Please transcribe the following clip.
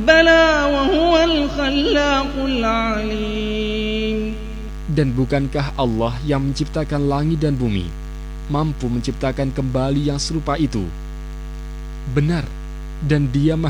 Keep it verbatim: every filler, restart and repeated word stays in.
بلى وهو الخلاق العليم. Dan bukankah Allah yang menciptakan langit dan bumi mampu menciptakan kembali yang serupa itu? Benar, dan Dia